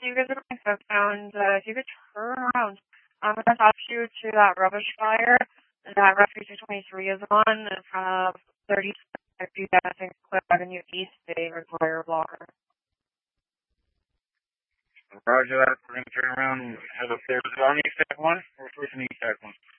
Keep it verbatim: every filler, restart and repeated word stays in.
so you guys are going southbound. Uh, if you could turn around, I'm going to stop you to that rubbish fire that Rescue two twenty-three is on in front of thirty feet, I think, Cliff Avenue East. They require a blocker. Roger that. We're going to turn around and head upstairs. Is it on East Tech one? We're switching East Tech one.